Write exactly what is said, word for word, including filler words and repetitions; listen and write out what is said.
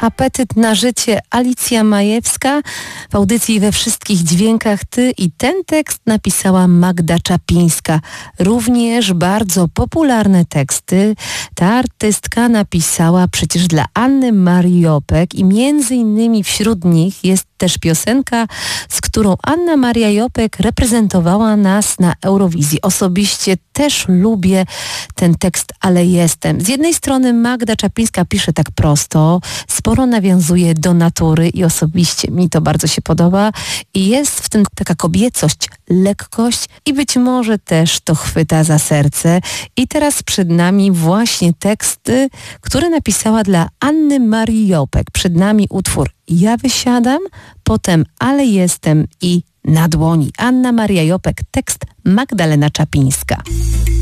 Apetyt na życie, Alicja Majewska. W audycji We wszystkich dźwiękach ty i ten tekst napisała Magda Czapińska. Również bardzo popularne teksty ta artystka napisała przecież dla Anny Marii-Jopek i między innymi wśród nich jest też piosenka, z którą Anna Maria Jopek reprezentowała nas na Eurowizji. Osobiście też lubię ten tekst, ale jestem. Z jednej strony Magda Czapińska pisze tak prosto, sporo nawiązuje do natury i osobiście mi to bardzo się podoba i jest w tym taka kobiecość, lekkość i być może też to chwyta za serce. I teraz przed nami właśnie teksty, które napisała dla Anny Marii Jopek. Przed nami utwór Ja wysiadam, potem Ale jestem i Na dłoni. Anna Maria Jopek, tekst Magdalena Czapińska.